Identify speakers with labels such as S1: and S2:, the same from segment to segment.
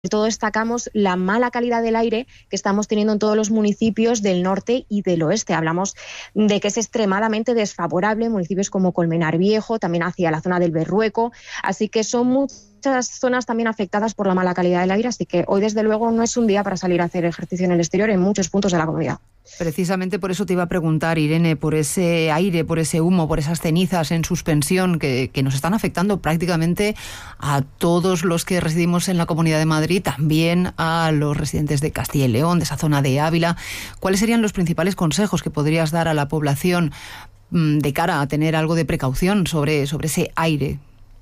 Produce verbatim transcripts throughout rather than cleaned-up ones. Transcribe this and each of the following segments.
S1: todo destacamos la mala calidad del aire que estamos teniendo en todos los municipios del norte y del oeste. Hablamos de que es extremadamente desfavorable en municipios como Colmenar Viejo, también hacia la zona del Berrueco, así que son muchas zonas también afectadas por la mala calidad del aire, así que hoy desde luego no es un día para salir a hacer ejercicio en el exterior en muchos puntos de la comunidad.
S2: Precisamente por eso te iba a preguntar, Irene, por ese aire, por ese humo, por esas cenizas en suspensión que, que nos están afectando prácticamente a todos los que residimos en la Comunidad de Madrid, también a los residentes de Castilla y León, de esa zona de Ávila. ¿Cuáles serían los principales consejos que podrías dar a la población mmm, de cara a tener algo de precaución sobre, sobre ese aire?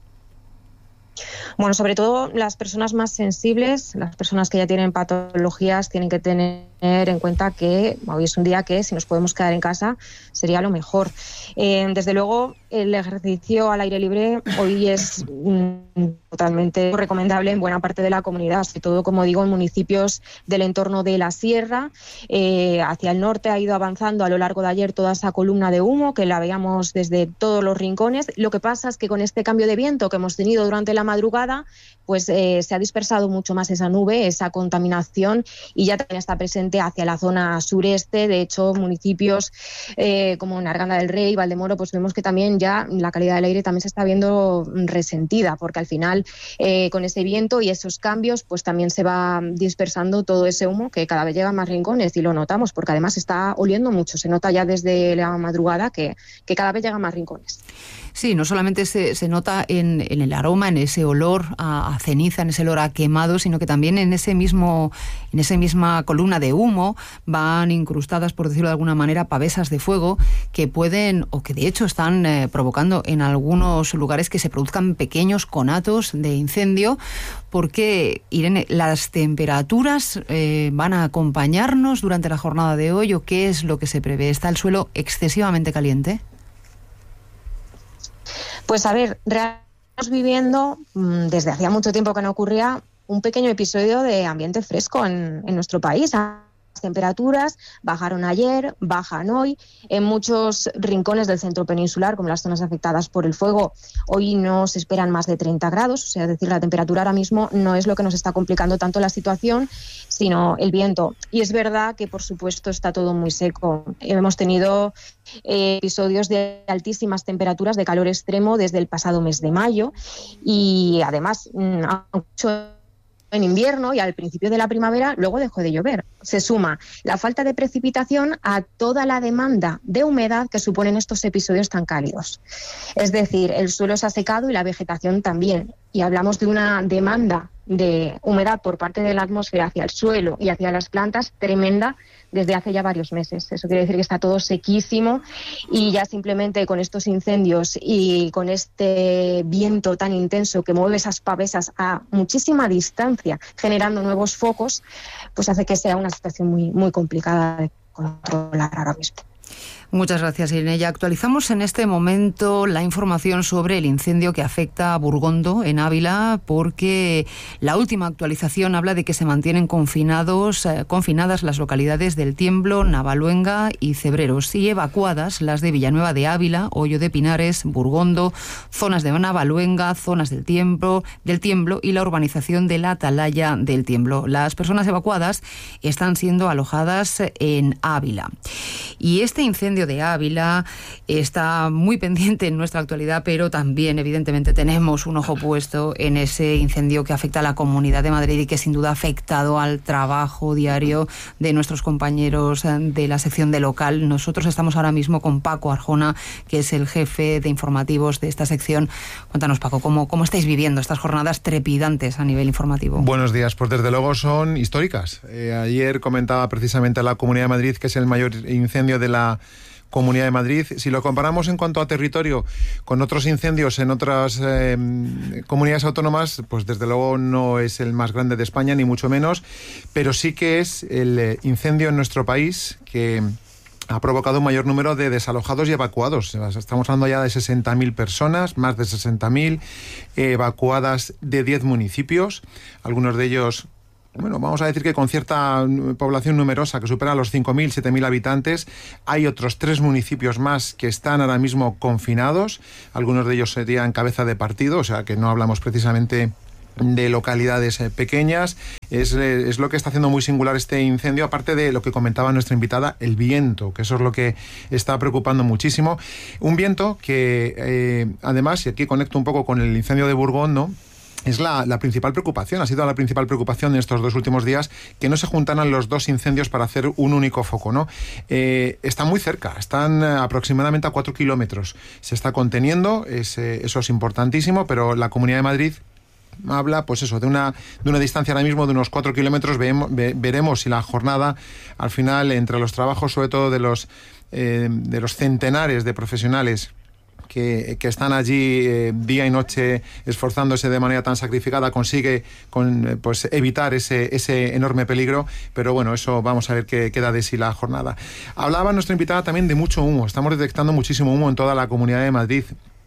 S1: Bueno, sobre todo las personas más sensibles, las personas que ya tienen patologías, tienen que tener en cuenta que hoy es un día que si nos podemos quedar en casa sería lo mejor. Eh, desde luego el ejercicio al aire libre hoy es mm, totalmente recomendable en buena parte de la comunidad, sobre todo, como digo, en municipios del entorno de la sierra. Eh, hacia el norte ha ido avanzando a lo largo de ayer toda esa columna de humo que la veíamos desde todos los rincones. Lo que pasa es que con este cambio de viento que hemos tenido durante la madrugada, pues eh, se ha dispersado mucho más esa nube, esa contaminación, y ya también está presente hacia la zona sureste. De hecho, municipios eh, como Narganda del Rey, Valdemoro, pues vemos que también ya la calidad del aire también se está viendo resentida, porque al final eh, con ese viento y esos cambios pues también se va dispersando todo ese humo que cada vez llega a más rincones, y lo notamos porque además está oliendo mucho, se nota ya desde la madrugada que, que cada vez llega a más rincones.
S2: Sí, no solamente se, se nota en, en el aroma, en ese olor a, a ceniza, en ese olor a quemado, sino que también en ese mismo, en esa misma columna de humo van incrustadas, por decirlo de alguna manera, pavesas de fuego que pueden, o que de hecho están eh, provocando en algunos lugares que se produzcan pequeños conatos de incendio, porque, Irene, ¿las temperaturas eh, van a acompañarnos durante la jornada de hoy o qué es lo que se prevé? ¿Está el suelo excesivamente caliente?
S1: Pues a ver, realmente estamos viviendo, desde hacía mucho tiempo que no ocurría, un pequeño episodio de ambiente fresco en, en nuestro país. Las temperaturas bajaron ayer, bajan hoy. En muchos rincones del centro peninsular, como las zonas afectadas por el fuego, hoy no se esperan más de treinta grados. O sea, es decir, la temperatura ahora mismo no es lo que nos está complicando tanto la situación, sino el viento. Y es verdad que, por supuesto, está todo muy seco. Hemos tenido eh, episodios de altísimas temperaturas, de calor extremo, desde el pasado mes de mayo. Y además, mucho en invierno y al principio de la primavera, luego dejó de llover. Se suma la falta de precipitación a toda la demanda de humedad que suponen estos episodios tan cálidos. Es decir, el suelo se ha secado y la vegetación también. Y hablamos de una demanda de humedad por parte de la atmósfera hacia el suelo y hacia las plantas tremenda desde hace ya varios meses. Eso quiere decir que está todo sequísimo, y ya simplemente con estos incendios y con este viento tan intenso que mueve esas pavesas a muchísima distancia, generando nuevos focos, pues hace que sea una situación muy, muy complicada de controlar ahora mismo.
S2: Muchas gracias, Irene. Ya actualizamos en este momento la información sobre el incendio que afecta a Burgondo, en Ávila, porque la última actualización habla de que se mantienen confinados, eh, confinadas las localidades del Tiemblo, Navaluenga y Cebreros, y evacuadas las de Villanueva de Ávila, Hoyo de Pinares, Burgondo, zonas de Navaluenga, zonas del Tiemblo, del Tiemblo y la urbanización de la Atalaya del Tiemblo. Las personas evacuadas están siendo alojadas en Ávila. Y este incendio de Ávila está muy pendiente en nuestra actualidad, pero también evidentemente tenemos un ojo puesto en ese incendio que afecta a la Comunidad de Madrid y que sin duda ha afectado al trabajo diario de nuestros compañeros de la sección de local. Nosotros estamos ahora mismo con Paco Arjona, que es el jefe de informativos de esta sección. Cuéntanos, Paco, ¿cómo, cómo estáis viviendo estas jornadas trepidantes a nivel informativo?
S3: Buenos días, pues desde luego son históricas. Eh, ayer comentaba precisamente a la Comunidad de Madrid que es el mayor incendio de la Comunidad de Madrid. Si lo comparamos en cuanto a territorio con otros incendios en otras eh, comunidades autónomas, pues desde luego no es el más grande de España, ni mucho menos, pero sí que es el incendio en nuestro país que ha provocado un mayor número de desalojados y evacuados. Estamos hablando ya de sesenta mil personas, más de sesenta mil eh, evacuadas de diez municipios, algunos de ellos, bueno, vamos a decir que con cierta población numerosa que supera los cinco mil, siete mil habitantes. Hay otros tres municipios más que están ahora mismo confinados, algunos de ellos serían cabeza de partido, o sea que no hablamos precisamente de localidades eh, pequeñas. Es, eh, es lo que está haciendo muy singular este incendio, aparte de lo que comentaba nuestra invitada, el viento, que eso es lo que está preocupando muchísimo. Un viento que, eh, además, y aquí conecto un poco con el incendio de Burgondo, es la, la principal preocupación, ha sido la principal preocupación en estos dos últimos días, que no se juntaran los dos incendios para hacer un único foco, ¿no? Eh, están muy cerca, están aproximadamente a cuatro kilómetros. Se está conteniendo, es, eh, eso es importantísimo, pero la Comunidad de Madrid habla, pues eso, de una, de una distancia ahora mismo de unos cuatro kilómetros. Veemos, ve, veremos si la jornada, al final, entre los trabajos, sobre todo de los, eh, de los centenares de profesionales Que, que están allí eh, día y noche esforzándose de manera tan sacrificada, consigue con, eh, pues evitar ese, ese enorme peligro, pero bueno, eso vamos a ver qué queda de sí la jornada. Hablaba nuestra invitada también de mucho humo, estamos detectando muchísimo humo en toda la Comunidad de Madrid.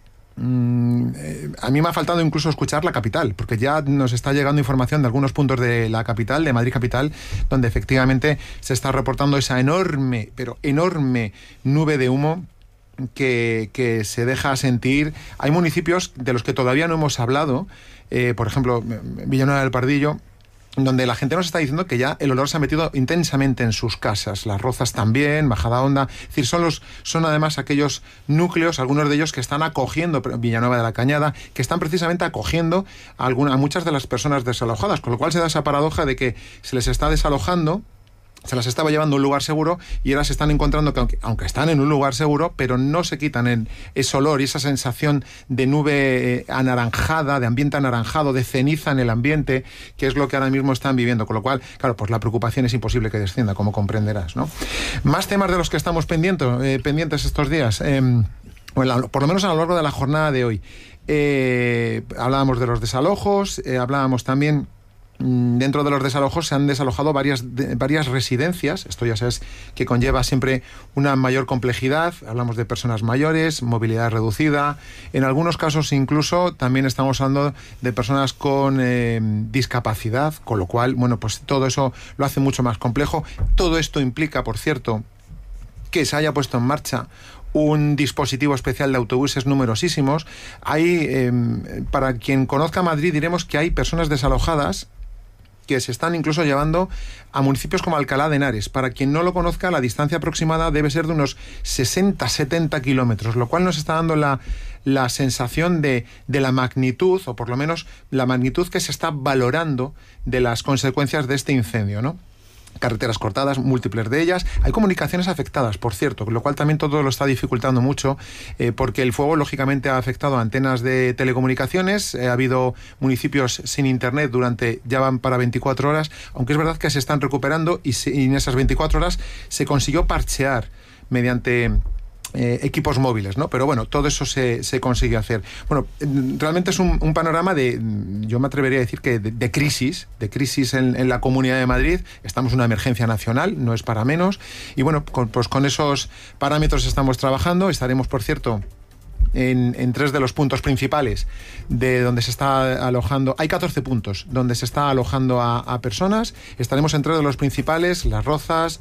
S3: Mm, eh, a mí me ha faltado incluso escuchar la capital, porque ya nos está llegando información de algunos puntos de la capital, de Madrid capital, donde efectivamente se está reportando esa enorme, pero enorme nube de humo Que, que se deja sentir. Hay municipios de los que todavía no hemos hablado, eh, por ejemplo, Villanueva del Pardillo, donde la gente nos está diciendo que ya el olor se ha metido intensamente en sus casas. Las Rozas también, Majadahonda. Es decir, son, los, son además aquellos núcleos, algunos de ellos que están acogiendo, Villanueva de la Cañada, que están precisamente acogiendo a, alguna, a muchas de las personas desalojadas, con lo cual se da esa paradoja de que se les está desalojando, se las estaba llevando a un lugar seguro y ahora se están encontrando que aunque, aunque están en un lugar seguro, pero no se quitan el, ese olor y esa sensación de nube eh, anaranjada, de ambiente anaranjado, de ceniza en el ambiente, que es lo que ahora mismo están viviendo. Con lo cual, claro, pues la preocupación es imposible que descienda, como comprenderás, ¿no? Más temas de los que estamos pendientes, eh, pendientes estos días, eh, bueno, por lo menos a lo largo de la jornada de hoy. Eh, hablábamos de los desalojos, eh, hablábamos también... Dentro de los desalojos se han desalojado varias, de, varias residencias. Esto ya sabes que conlleva siempre una mayor complejidad. Hablamos de personas mayores, movilidad reducida. En algunos casos incluso también estamos hablando de personas con eh, discapacidad, con lo cual, bueno, pues todo eso lo hace mucho más complejo. Todo esto implica, por cierto, que se haya puesto en marcha un dispositivo especial de autobuses numerosísimos. Hay, eh, para quien conozca Madrid, diremos que hay personas desalojadas que se están incluso llevando a municipios como Alcalá de Henares. Para quien no lo conozca, la distancia aproximada debe ser de unos sesenta a setenta kilómetros, lo cual nos está dando la, la sensación de, de la magnitud, o por lo menos la magnitud que se está valorando de las consecuencias de este incendio, ¿no? Carreteras cortadas, múltiples de ellas. Hay comunicaciones afectadas, por cierto, lo cual también todo lo está dificultando mucho, eh, porque el fuego, lógicamente, ha afectado a antenas de telecomunicaciones. Eh, ha habido municipios sin internet durante, ya van para veinticuatro horas, aunque es verdad que se están recuperando y, se, y en esas veinticuatro horas se consiguió parchear mediante... Eh, equipos móviles, ¿no? Pero bueno, todo eso se, se consigue hacer. Bueno, realmente es un, un panorama de, yo me atrevería a decir que de, de crisis, de crisis en, en la Comunidad de Madrid. Estamos en una emergencia nacional, no es para menos. Y bueno, con, pues con esos parámetros estamos trabajando. Estaremos, por cierto, En, en tres de los puntos principales de donde se está alojando. Hay catorce puntos donde se está alojando a, a personas. Estaremos en tres de los principales: Las Rozas,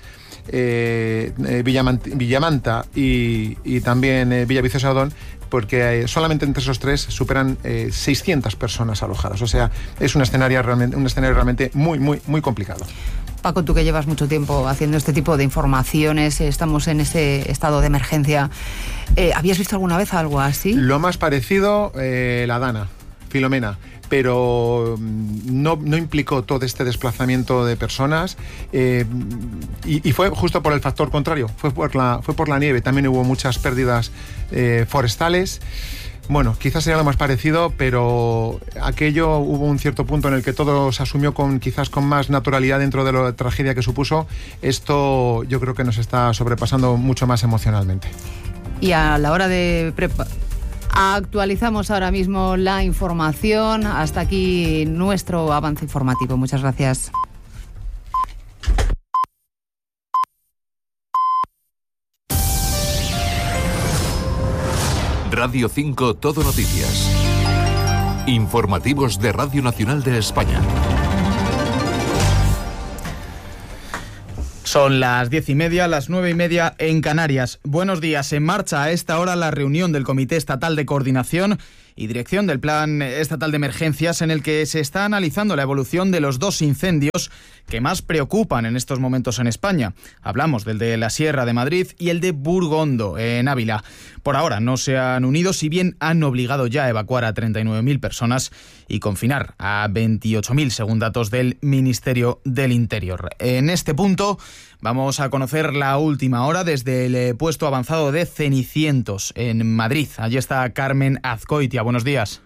S3: eh, eh, Villamant Villamanta y, y también eh, Villaviciosa de Odón, porque eh, solamente entre esos tres superan eh, seiscientas personas alojadas. O sea, es un escenario realmente, un escenario realmente muy, muy, muy complicado.
S2: Paco, tú que llevas mucho tiempo haciendo este tipo de informaciones, estamos en ese estado de emergencia. Eh, ¿Habías visto alguna vez algo así?
S3: Lo más parecido, eh, la Dana, Filomena, pero no, no implicó todo este desplazamiento de personas, eh, y, y fue justo por el factor contrario, fue por la, fue por la nieve. También hubo muchas pérdidas eh, forestales. Bueno, quizás sería lo más parecido, pero aquello, hubo un cierto punto en el que todo se asumió con quizás con más naturalidad dentro de la tragedia que supuso. Esto yo creo que nos está sobrepasando mucho más emocionalmente.
S2: Y a la hora de preparar... Actualizamos ahora mismo la información. Hasta aquí nuestro avance informativo. Muchas gracias.
S4: Radio cinco Todo Noticias. Informativos de Radio Nacional de España.
S5: Son las diez y media, las nueve y media en Canarias. Buenos días. En marcha a esta hora la reunión del Comité Estatal de Coordinación y dirección del Plan Estatal de Emergencias, en el que se está analizando la evolución de los dos incendios que más preocupan en estos momentos en España. Hablamos del de la Sierra de Madrid y el de Burgondo, en Ávila. Por ahora no se han unido, si bien han obligado ya a evacuar a treinta y nueve mil personas y confinar a veintiocho mil, según datos del Ministerio del Interior. En este punto vamos a conocer la última hora desde el puesto avanzado de Cenicientos, en Madrid. Allí está Carmen Azcoitia. Buenos días.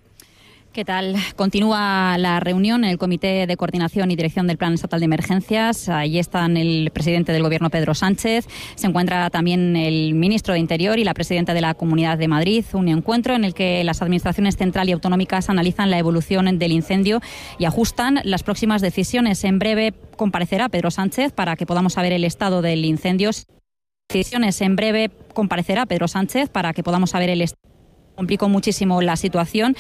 S6: ¿Qué tal? Continúa la reunión en el Comité de Coordinación y Dirección del Plan Estatal de Emergencias. Allí están el presidente del Gobierno, Pedro Sánchez. Se encuentra también el ministro de Interior y la presidenta de la Comunidad de Madrid. Un encuentro en el que las administraciones central y autonómicas analizan la evolución del incendio y ajustan las próximas decisiones. En breve comparecerá Pedro Sánchez para que podamos saber el estado del incendio. Decisiones en breve comparecerá Pedro Sánchez para que podamos saber el estado. Complicó muchísimo la situación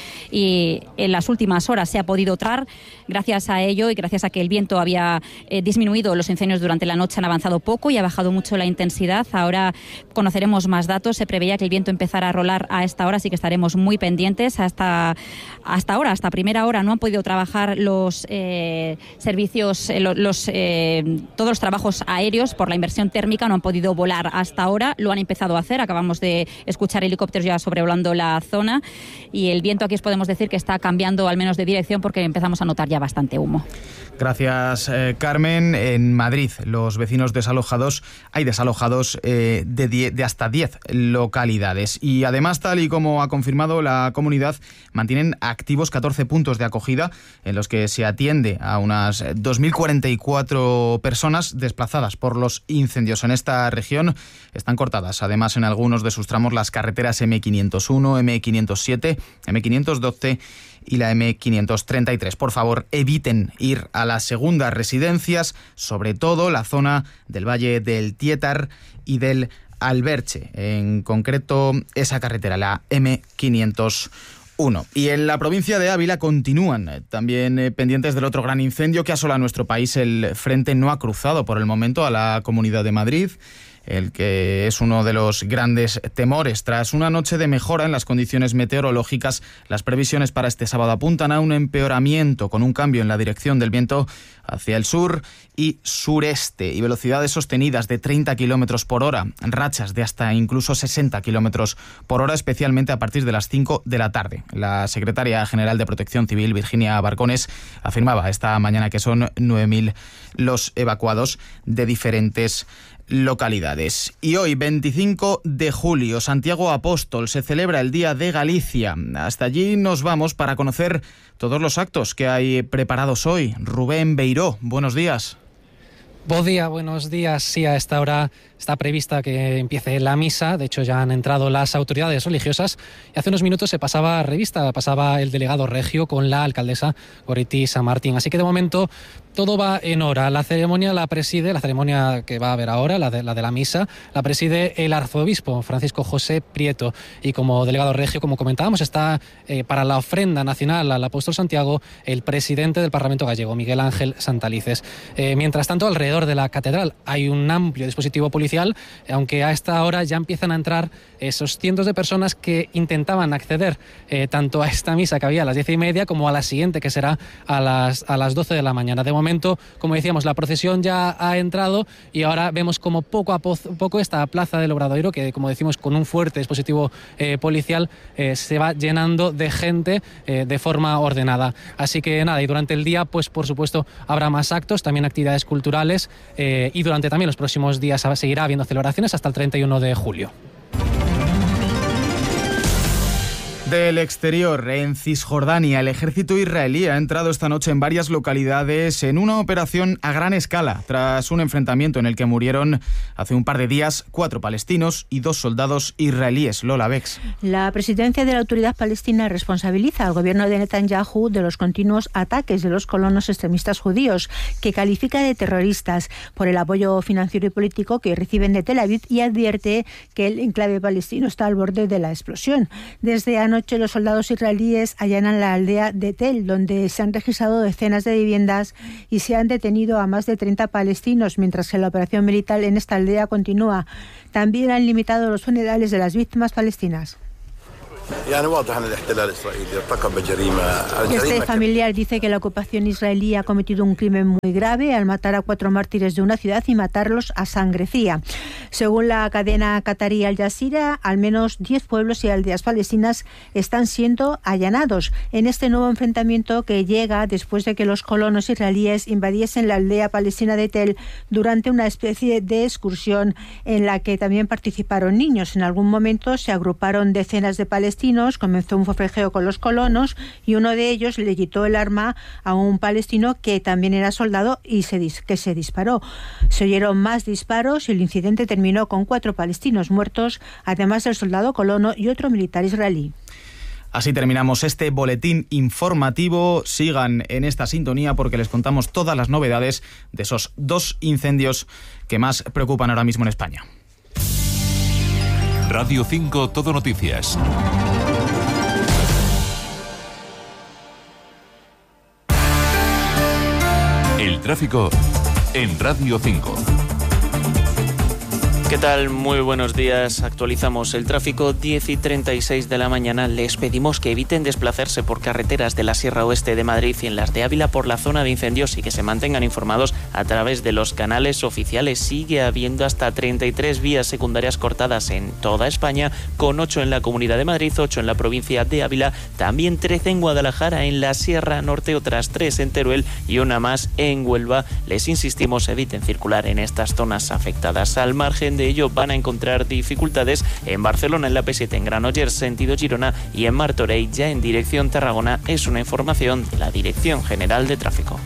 S6: y en las últimas horas se ha podido tratar. Gracias a ello y gracias a que el viento había eh, disminuido, los incendios durante la noche han avanzado poco y ha bajado mucho la intensidad. Ahora conoceremos más datos. Se preveía que el viento empezara a rolar a esta hora, así que estaremos muy pendientes. Hasta, hasta ahora, hasta primera hora, no han podido trabajar los eh, servicios, eh, los, los, eh, todos los trabajos aéreos por la inversión térmica, no han podido volar hasta ahora. Lo han empezado a hacer. Acabamos de escuchar helicópteros ya sobrevolando la zona y el viento aquí os podemos decir que está cambiando al menos de dirección porque empezamos a notar ya bastante humo.
S5: Gracias, eh, Carmen. En Madrid, los vecinos desalojados, hay desalojados eh, de, die, de hasta diez localidades. Y además, tal y como ha confirmado la comunidad, mantienen activos catorce puntos de acogida en los que se atiende a unas dos mil cuarenta y cuatro personas desplazadas por los incendios. En esta región están cortadas, además, en algunos de sus tramos las carreteras eme quinientos uno, eme quinientos siete, eme quinientos doce y la eme quinientos treinta y tres. Por favor, eviten ir a las segundas residencias, sobre todo la zona del Valle del Tietar y del Alberche, en concreto esa carretera, la eme quinientos uno. Y en la provincia de Ávila continúan también eh, pendientes del otro gran incendio que asola a nuestro país. El frente no ha cruzado por el momento a la Comunidad de Madrid, el que es uno de los grandes temores. Tras una noche de mejora en las condiciones meteorológicas, las previsiones para este sábado apuntan a un empeoramiento, con un cambio en la dirección del viento hacia el sur y sureste y velocidades sostenidas de treinta kilómetros por hora, rachas de hasta incluso sesenta kilómetros por hora, especialmente a partir de las cinco de la tarde. La secretaria general de Protección Civil, Virginia Barcones, afirmaba esta mañana que son nueve mil los evacuados de diferentes localidades. Y hoy, veinticinco de julio, Santiago Apóstol, se celebra el Día de Galicia. Hasta allí nos vamos para conocer todos los actos que hay preparados hoy. Rubén Beiró, buenos días.
S7: Buen día, buenos días. Sí, a esta hora está prevista que empiece la misa. De hecho, ya han entrado las autoridades religiosas y hace unos minutos se pasaba revista, pasaba el delegado regio con la alcaldesa Goretti San Martín. Así que de momento todo va en hora. La ceremonia la preside, la ceremonia que va a haber ahora, la de la, de la misa, la preside el arzobispo Francisco José Prieto. Y como delegado regio, como comentábamos, está eh, para la ofrenda nacional al apóstol Santiago el presidente del Parlamento gallego, Miguel Ángel Santalices. Eh, mientras tanto, alrededor de la catedral hay un amplio dispositivo policial, aunque a esta hora ya empiezan a entrar esos cientos de personas que intentaban acceder eh, tanto a esta misa que había a las diez y media como a la siguiente, que será a las, a las doce de la mañana. De momento, como decíamos, la procesión ya ha entrado y ahora vemos como poco a poco esta plaza del Obradoiro, que como decimos con un fuerte dispositivo eh, policial, eh, se va llenando de gente eh, de forma ordenada. Así que nada, y durante el día, pues por supuesto, habrá más actos, también actividades culturales eh, y durante también los próximos días seguirá habiendo celebraciones hasta el treinta y uno de julio.
S5: Del exterior, en Cisjordania, el ejército israelí ha entrado esta noche en varias localidades en una operación a gran escala, tras un enfrentamiento en el que murieron hace un par de días cuatro palestinos y dos soldados israelíes. Lola Bex.
S8: La presidencia de la Autoridad Palestina responsabiliza al gobierno de Netanyahu de los continuos ataques de los colonos extremistas judíos, que califica de terroristas, por el apoyo financiero y político que reciben de Tel Aviv, y advierte que el enclave palestino está al borde de la explosión. Desde anoche los soldados israelíes allanan la aldea de Tel, donde se han registrado decenas de viviendas y se han detenido a más de treinta palestinos, mientras que la operación militar en esta aldea continúa. También han limitado los funerales de las víctimas palestinas. Este familiar dice que la ocupación israelí ha cometido un crimen muy grave al matar a cuatro mártires de una ciudad y matarlos a sangre fría. Según la cadena qatarí Al Jazeera, al menos diez pueblos y aldeas palestinas están siendo allanados en este nuevo enfrentamiento que llega después de que los colonos israelíes invadiesen la aldea palestina de Tel durante una especie de excursión en la que también participaron niños. En algún momento se agruparon decenas de palestinos, comenzó un forcejeo con los colonos y uno de ellos le quitó el arma a un palestino que también era soldado y se dis- que se disparó. Se oyeron más disparos y el incidente terminó con cuatro palestinos muertos, además del soldado colono y otro militar israelí.
S5: Así terminamos este boletín informativo. Sigan en esta sintonía porque les contamos todas las novedades de esos dos incendios que más preocupan ahora mismo en España.
S4: Radio cinco Todo Noticias. El tráfico en Radio cinco.
S9: ¿Qué tal? Muy buenos días. Actualizamos el tráfico. diez y treinta y seis de la mañana. Les pedimos que eviten desplazarse por carreteras de la Sierra Oeste de Madrid y en las de Ávila por la zona de incendios y que se mantengan informados a través de los canales oficiales. Sigue habiendo hasta treinta y tres vías secundarias cortadas en toda España, con ocho en la Comunidad de Madrid, ocho en la provincia de Ávila, también trece en Guadalajara, en la Sierra Norte, otras tres en Teruel y una más en Huelva. Les insistimos, eviten circular en estas zonas afectadas. Al margen de ello van a encontrar dificultades en Barcelona, en la P siete, en Granollers, sentido Girona, y en Martorell, ya en dirección Tarragona. Es una información de la Dirección General de Tráfico.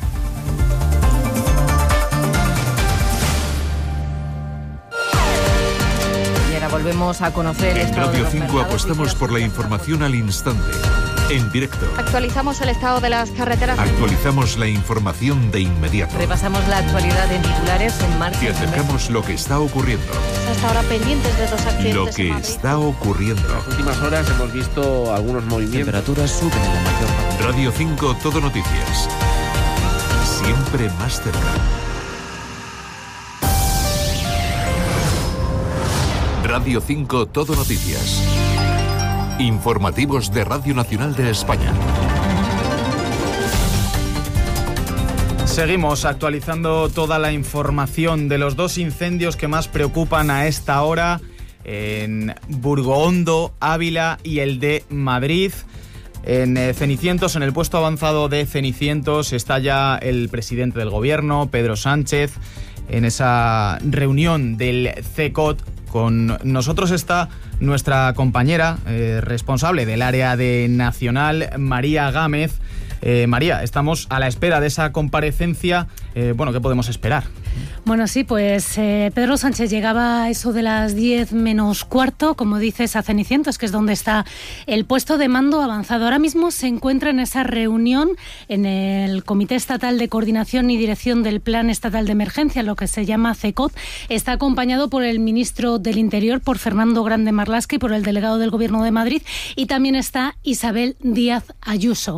S2: Y ahora volvemos a conocer
S4: En Radio cinco apostamos por la información al instante. En directo.
S10: Actualizamos el estado de las carreteras.
S4: Actualizamos la información de inmediato.
S2: Repasamos la actualidad en titulares en marcha.
S4: Te acercamos lo que está ocurriendo.
S10: Hasta ahora pendientes de dos accidentes.
S4: Lo que está ocurriendo.
S11: En las últimas horas hemos visto algunos movimientos.
S9: Temperaturas suben en la mayor parte.
S4: Radio cinco Todo Noticias. Siempre más cerca. Radio cinco Todo Noticias. Informativos de Radio Nacional de España.
S5: Seguimos actualizando toda la información de los dos incendios que más preocupan a esta hora en Burgohondo, Ávila y el de Madrid. En Cenicientos, en el puesto avanzado de Cenicientos, está ya el presidente del gobierno, Pedro Sánchez, en esa reunión del C E C O T. Con nosotros está nuestra compañera eh, responsable del área de Nacional, María Gámez. Eh, María, estamos a la espera de esa comparecencia. Eh, bueno, ¿qué podemos esperar?
S12: Bueno, sí, pues eh, Pedro Sánchez llegaba a eso de las diez menos cuarto, como dices, a Cenicientos, que es donde está el puesto de mando avanzado. Ahora mismo se encuentra en esa reunión en el Comité Estatal de Coordinación y Dirección del Plan Estatal de Emergencia, lo que se llama C E C O T. Está acompañado por el ministro del Interior, por Fernando Grande Marlaska, y por el delegado del Gobierno de Madrid, y también está Isabel Díaz Ayuso.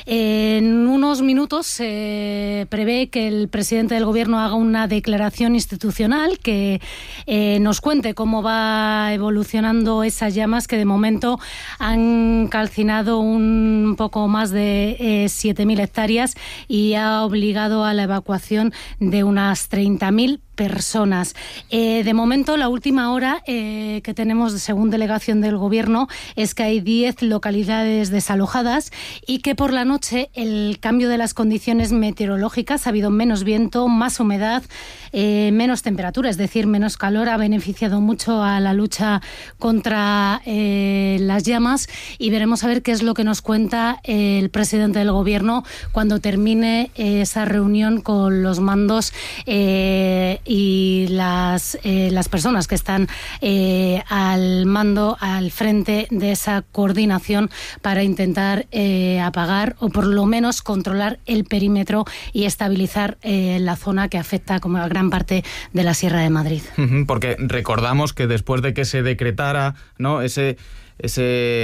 S12: En unos minutos se prevé que el presidente del Gobierno haga una declaración institucional que eh, nos cuente cómo va evolucionando esas llamas que de momento han calcinado un poco más de eh, siete mil hectáreas y ha obligado a la evacuación de unas treinta mil personas. Eh, de momento, la última hora eh, que tenemos, según delegación del Gobierno, es que hay diez localidades desalojadas y que por la noche el cambio de las condiciones meteorológicas, ha habido menos viento, más humedad, eh, menos temperatura, es decir, menos calor, ha beneficiado mucho a la lucha contra eh, las llamas, y veremos a ver qué es lo que nos cuenta eh, el presidente del Gobierno cuando termine eh, esa reunión con los mandos eh, y las, eh, las personas que están eh, al mando, al frente de esa coordinación para intentar eh, apagar o por lo menos controlar el perímetro y estabilizar eh, la zona que afecta como a gran parte de la Sierra de Madrid.
S5: Porque recordamos que después de que se decretara, ¿no?, ese ese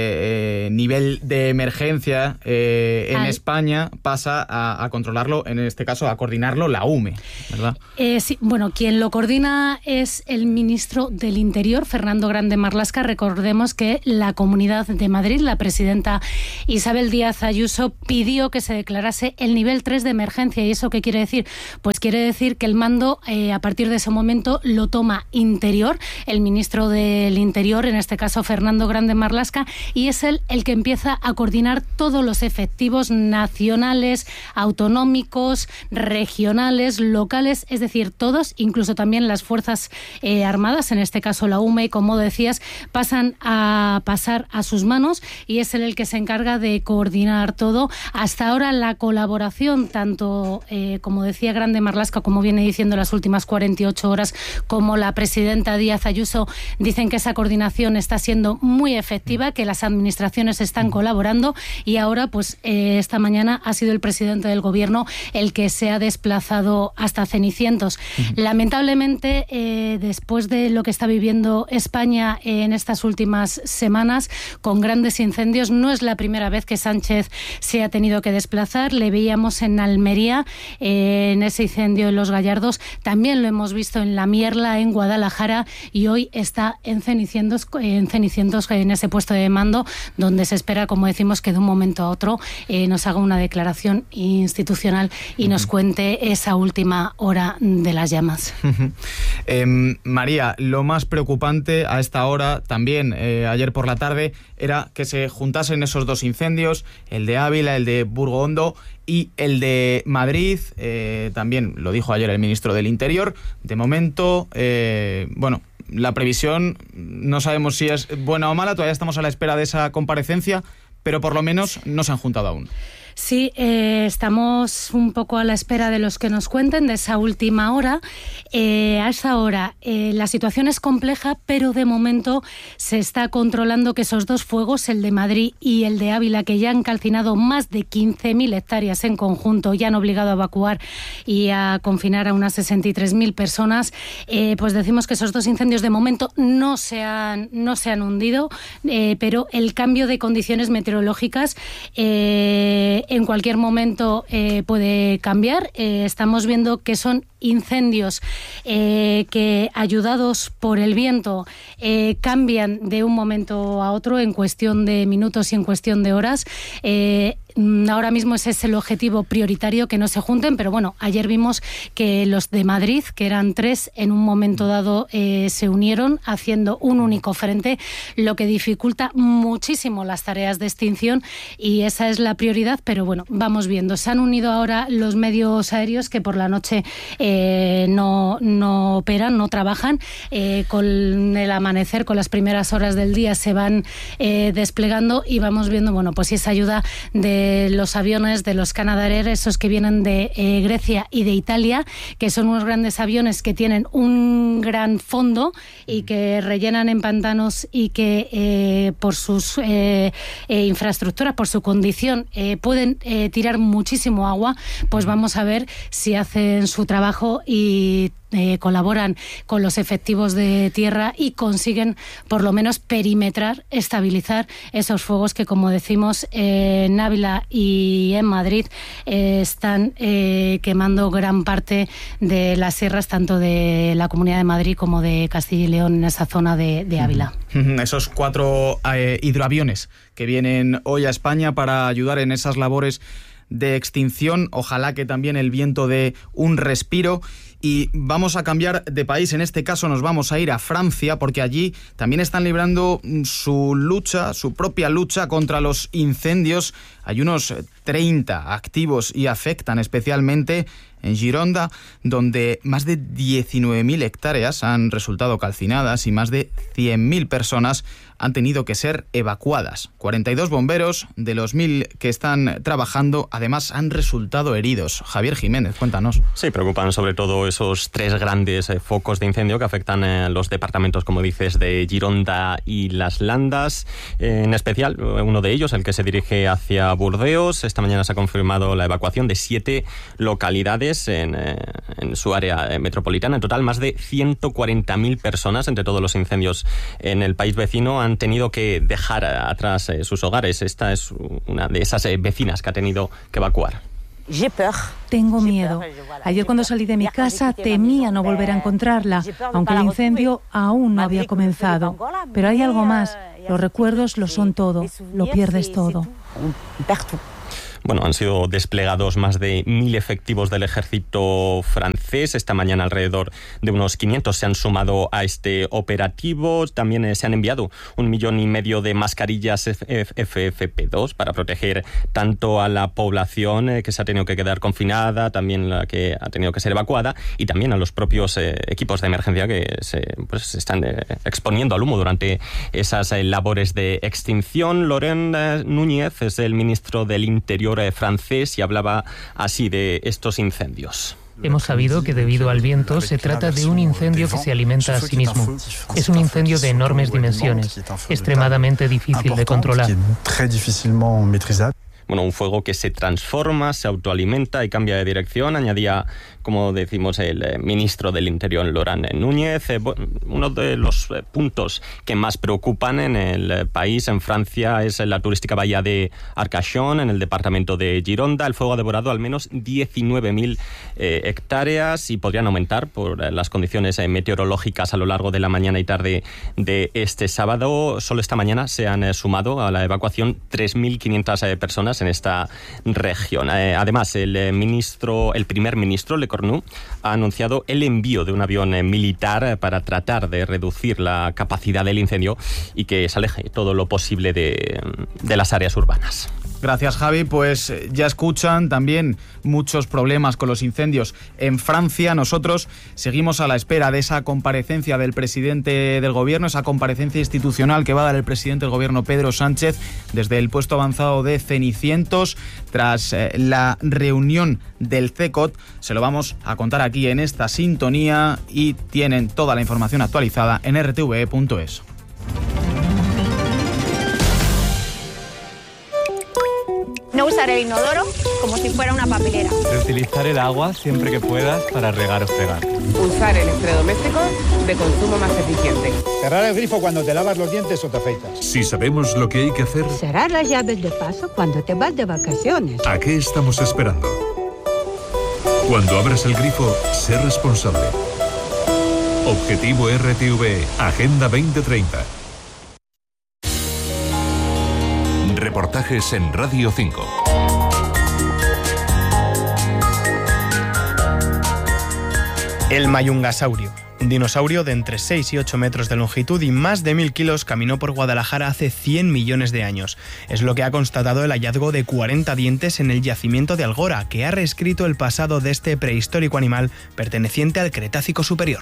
S5: eh, nivel de emergencia eh, en Al... España pasa a, a controlarlo, en este caso a coordinarlo la U M E, ¿verdad?
S12: Eh, sí, bueno, quien lo coordina es el ministro del Interior, Fernando Grande Marlaska. Recordemos que la Comunidad de Madrid, la presidenta Isabel Díaz Ayuso, pidió que se declarase el nivel tres de emergencia. ¿Y eso qué quiere decir? Pues quiere decir que el mando eh, a partir de ese momento lo toma Interior, el ministro del Interior, en este caso Fernando Grande Marlaska, y es él el que empieza a coordinar todos los efectivos nacionales, autonómicos, regionales, locales, es decir, todos, incluso también las Fuerzas eh, Armadas, en este caso la U M E, como decías, pasan a pasar a sus manos, y es él el que se encarga de coordinar todo. Hasta ahora la colaboración, tanto eh, como decía Grande Marlaska, como viene diciendo las últimas cuarenta y ocho horas, como la presidenta Díaz Ayuso, dicen que esa coordinación está siendo muy efectiva, que las administraciones están colaborando, y ahora pues eh, esta mañana ha sido el presidente del gobierno el que se ha desplazado hasta Cenicientos. Uh-huh. Lamentablemente, eh, después de lo que está viviendo España eh, en estas últimas semanas, con grandes incendios, no es la primera vez que Sánchez se ha tenido que desplazar. Le veíamos en Almería, eh, en ese incendio en Los Gallardos, también lo hemos visto en La Mierla, en Guadalajara, y hoy está en Cenicientos, en Cenicientos, en ese puesto de mando, donde se espera, como decimos, que de un momento a otro eh, nos haga una declaración institucional y uh-huh. nos cuente esa última hora de las llamas.
S5: Uh-huh. Eh, María, lo más preocupante a esta hora, también eh, ayer por la tarde, era que se juntasen esos dos incendios, el de Ávila, el de Burgondo y el de Madrid. Eh, también lo dijo ayer el ministro del Interior. De momento, eh, bueno, la previsión no sabemos si es buena o mala, todavía estamos a la espera de esa comparecencia, pero por lo menos no se han juntado aún.
S12: Sí, eh, estamos un poco a la espera de los que nos cuenten de esa última hora. Eh, a esa hora eh, la situación es compleja, pero de momento se está controlando que esos dos fuegos, el de Madrid y el de Ávila, que ya han calcinado más de quince mil hectáreas en conjunto, ya han obligado a evacuar y a confinar a unas sesenta y tres mil personas, eh, pues decimos que esos dos incendios de momento no se han, no se han hundido, eh, pero el cambio de condiciones meteorológicas eh, en cualquier momento eh, puede cambiar. Eh, estamos viendo que son incendios eh, que, ayudados por el viento, eh, cambian de un momento a otro en cuestión de minutos y en cuestión de horas. Eh, Ahora mismo ese es el objetivo prioritario, que no se junten, pero bueno, ayer vimos que los de Madrid, que eran tres, en un momento dado eh, se unieron haciendo un único frente, lo que dificulta muchísimo las tareas de extinción, y esa es la prioridad, pero bueno, vamos viendo. Se han unido ahora los medios aéreos, que por la noche eh, no, no operan, no trabajan, eh, con el amanecer, con las primeras horas del día se van eh, desplegando, y vamos viendo, bueno, pues esa ayuda de los aviones de los Canadair, esos que vienen de eh, Grecia y de Italia, que son unos grandes aviones que tienen un gran fondo y que rellenan en pantanos, y que eh, por sus eh, eh, infraestructuras, por su condición, eh, pueden eh, tirar muchísimo agua. Pues vamos a ver si hacen su trabajo y Eh, colaboran con los efectivos de tierra y consiguen por lo menos perimetrar, estabilizar esos fuegos que, como decimos, eh, en Ávila y en Madrid eh, están eh, quemando gran parte de las sierras, tanto de la Comunidad de Madrid como de Castilla y León, en esa zona de, de Ávila.
S5: Esos cuatro eh, hidroaviones que vienen hoy a España para ayudar en esas labores de extinción, ojalá que también el viento dé un respiro. Y vamos a cambiar de país, en este caso nos vamos a ir a Francia, porque allí también están librando su lucha, su propia lucha contra los incendios. Hay unos treinta activos y afectan especialmente en Gironda, donde más de diecinueve mil hectáreas han resultado calcinadas y más de cien mil personas han tenido que ser evacuadas. cuarenta y dos bomberos de los mil que están trabajando, además, han resultado heridos. Javier Jiménez, cuéntanos.
S13: Sí, preocupan sobre todo esos tres grandes eh, focos de incendio que afectan a eh, los departamentos, como dices, de Gironda y Las Landas. Eh, en especial, uno de ellos, el que se dirige hacia Burdeos. Esta mañana se ha confirmado la evacuación de siete localidades en, eh, en su área metropolitana. En total, más de ciento cuarenta mil personas, entre todos los incendios en el país vecino, han tenido que dejar atrás eh, sus hogares. Esta es una de esas eh, vecinas que ha tenido que evacuar.
S14: Tengo miedo. Ayer cuando salí de mi casa temía no volver a encontrarla, aunque el incendio aún no había comenzado. Pero hay algo más. Los recuerdos lo son todo. Lo pierdes todo.
S13: Bueno, han sido desplegados más de mil efectivos del ejército francés. Esta mañana alrededor de unos quinientos se han sumado a este operativo. También eh, se han enviado un millón y medio de mascarillas F F P dos para proteger tanto a la población eh, que se ha tenido que quedar confinada, también la que ha tenido que ser evacuada, y también a los propios eh, equipos de emergencia que se, pues, se están eh, exponiendo al humo durante esas eh, labores de extinción. Laurent eh, Núñez es el ministro del Interior francés y hablaba así de estos incendios.
S15: Hemos sabido que debido al viento se trata de un incendio que se alimenta a sí mismo. Es un incendio de enormes dimensiones, extremadamente difícil de controlar.
S13: Bueno, un fuego que se transforma, se autoalimenta y cambia de dirección, añadía, como decimos, el ministro del Interior, Laurent Núñez. Uno de los puntos que más preocupan en el país, en Francia, es la turística bahía de Arcachon, en el departamento de Gironda. El fuego ha devorado al menos diecinueve mil eh, hectáreas y podrían aumentar por las condiciones eh, meteorológicas a lo largo de la mañana y tarde de este sábado. Solo esta mañana se han eh, sumado a la evacuación tres mil quinientas eh, personas en esta región. Eh, además, el eh, ministro, el primer ministro, Le Cornu, ha anunciado el envío de un avión eh, militar eh, para tratar de reducir la capacidad del incendio y que se aleje todo lo posible de, de las áreas urbanas.
S5: Gracias, Javi. Pues ya escuchan también muchos problemas con los incendios en Francia. Nosotros seguimos a la espera de esa comparecencia del presidente del gobierno, esa comparecencia institucional que va a dar el presidente del gobierno, Pedro Sánchez, desde el puesto avanzado de Cenicientos, tras eh, la reunión del C E C O T. Se lo vamos a contar aquí en esta sintonía y tienen toda la información actualizada en r t v e punto es.
S16: No usar el inodoro como si fuera una papelera.
S17: Reutilizar el agua siempre que puedas para regar o fregar.
S18: Usar electrodomésticos de consumo más eficiente.
S19: Cerrar el grifo cuando te lavas los dientes o te afeitas.
S4: Si sabemos lo que hay que hacer,
S20: cerrar las llaves de paso cuando te vas de vacaciones.
S4: ¿A qué estamos esperando? Cuando abras el grifo, sé responsable. Objetivo R T V E, Agenda veinte treinta. Reportajes en Radio cinco.
S21: El mayungasaurio, un dinosaurio de entre seis y ocho metros de longitud y más de mil kilos, caminó por Guadalajara hace cien millones de años. Es lo que ha constatado el hallazgo de cuarenta dientes en el yacimiento de Algora, que ha reescrito el pasado de este prehistórico animal perteneciente al Cretácico superior.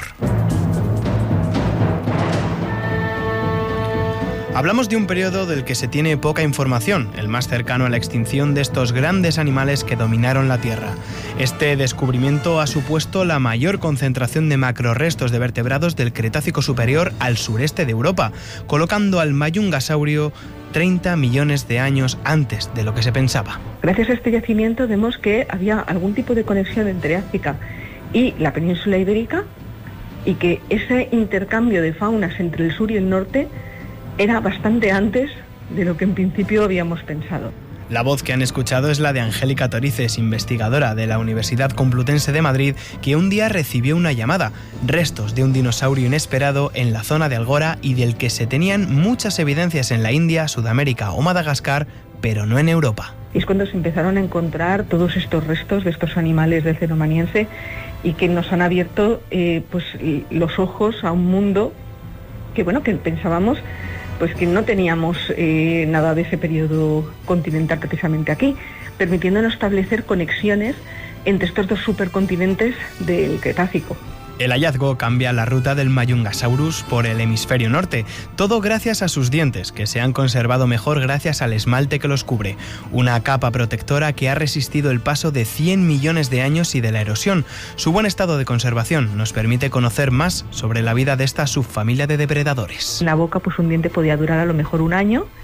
S21: Hablamos de un periodo del que se tiene poca información, el más cercano a la extinción de estos grandes animales que dominaron la Tierra. Este descubrimiento ha supuesto la mayor concentración de macrorrestos de vertebrados del Cretácico superior al sureste de Europa, colocando al mayungasaurio treinta millones de años antes de lo que se pensaba.
S22: Gracias a este yacimiento vemos que había algún tipo de conexión entre África y la península ibérica y que ese intercambio de faunas entre el sur y el norte era bastante antes de lo que en principio habíamos pensado.
S21: La voz que han escuchado es la de Angélica Torices, investigadora de la Universidad Complutense de Madrid, que un día recibió una llamada, restos de un dinosaurio inesperado en la zona de Algora y del que se tenían muchas evidencias en la India, Sudamérica o Madagascar, pero no en Europa.
S22: Y es cuando se empezaron a encontrar todos estos restos de estos animales del Cenomaniense y que nos han abierto eh, pues, los ojos a un mundo que, bueno, que pensábamos pues que no teníamos eh, nada de ese periodo continental precisamente aquí, permitiéndonos establecer conexiones entre estos dos supercontinentes del Cretácico.
S21: El hallazgo cambia la ruta del Mayungasaurus por el hemisferio norte, todo gracias a sus dientes, que se han conservado mejor gracias al esmalte que los cubre, una capa protectora que ha resistido el paso de cien millones de años y de la erosión. Su buen estado de conservación nos permite conocer más sobre la vida de esta subfamilia de depredadores.
S22: En la boca, pues un diente podía durar a lo mejor un año,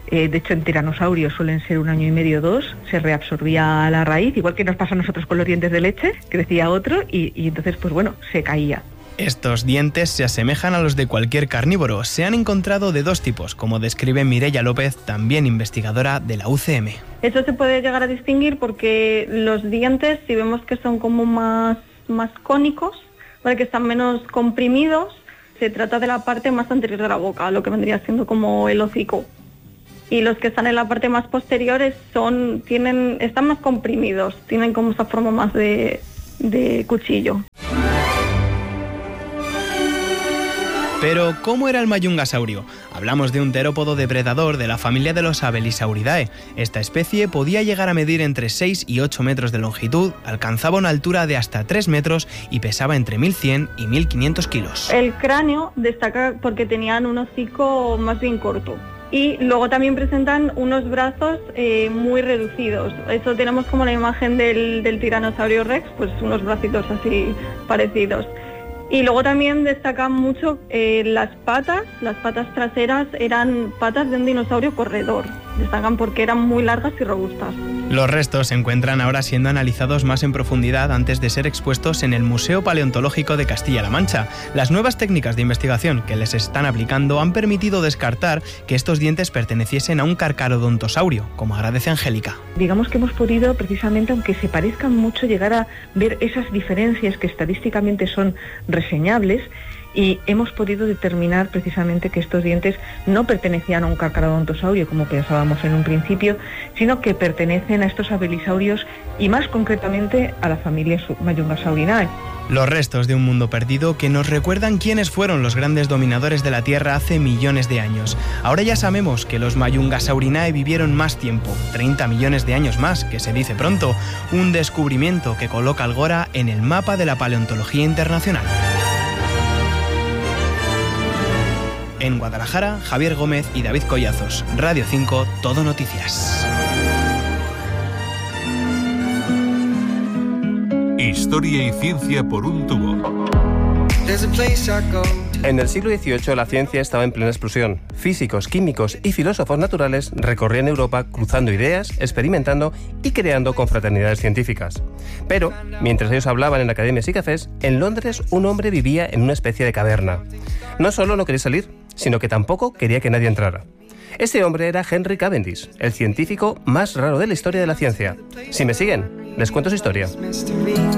S22: Eh, de hecho, en tiranosaurios suelen ser un año y medio, dos, se reabsorbía la raíz, igual que nos pasa a nosotros con los dientes de leche, crecía otro y, y entonces, pues bueno, se caía.
S21: Estos dientes se asemejan a los de cualquier carnívoro. Se han encontrado de dos tipos, como describe Mireia López, también investigadora de la U C M.
S1: Eso se puede llegar a distinguir porque los dientes, si vemos que son como más, más cónicos, ¿vale?, que están menos comprimidos, se trata de la parte más anterior de la boca, lo que vendría siendo como el hocico. Y los que están en la parte más posterior son, tienen, están más comprimidos, tienen como esa forma más de, de cuchillo.
S21: Pero, ¿cómo era el mayungasaurio? Hablamos de un terópodo depredador de la familia de los Abelisauridae. Esta especie podía llegar a medir entre seis y ocho metros de longitud, alcanzaba una altura de hasta tres metros y pesaba entre mil cien y mil quinientos kilos.
S1: El cráneo destaca porque tenían un hocico más bien corto. Y luego también presentan unos brazos eh, muy reducidos. Eso tenemos como la imagen del, del tiranosaurio rex, pues unos bracitos así parecidos. Y luego también destacan mucho eh, las patas, las patas traseras eran patas de un dinosaurio corredor. Destacan porque eran muy largas y robustas.
S21: Los restos se encuentran ahora siendo analizados más en profundidad antes de ser expuestos en el Museo Paleontológico de Castilla-La Mancha. Las nuevas técnicas de investigación que les están aplicando han permitido descartar que estos dientes perteneciesen a un carcarodontosaurio, como agradece Angélica.
S22: Digamos que hemos podido, precisamente, aunque se parezcan mucho, llegar a ver esas diferencias que estadísticamente son reseñables, y hemos podido determinar precisamente que estos dientes no pertenecían a un carcarodontosaurio como pensábamos en un principio, sino que pertenecen a estos abelisaurios y más concretamente a la familia Mayungasaurinae.
S21: Los restos de un mundo perdido que nos recuerdan quiénes fueron los grandes dominadores de la Tierra hace millones de años. Ahora ya sabemos que los Mayungasaurinae vivieron más tiempo, treinta millones de años más, que se dice pronto, un descubrimiento que coloca al Gora en el mapa de la paleontología internacional. En Guadalajara, Javier Gómez y David Collazos. Radio cinco, Todo Noticias.
S4: Historia y ciencia por un tubo.
S3: En el siglo dieciocho la ciencia estaba en plena explosión. Físicos, químicos y filósofos naturales recorrían Europa cruzando ideas, experimentando y creando confraternidades científicas. Pero, mientras ellos hablaban en academias y cafés, en Londres un hombre vivía en una especie de caverna. No solo no quería salir, sino que tampoco quería que nadie entrara. Este hombre era Henry Cavendish, el científico más raro de la historia de la ciencia. Si me siguen, les cuento su historia.